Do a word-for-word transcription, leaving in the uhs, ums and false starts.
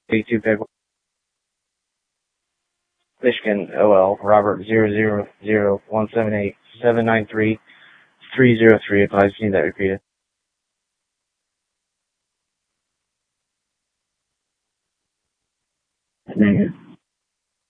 eighty-two February. Michigan, O L, Robert zero zero zero one seven eight seven nine three three zero three. Advise you need that repeated. Negative.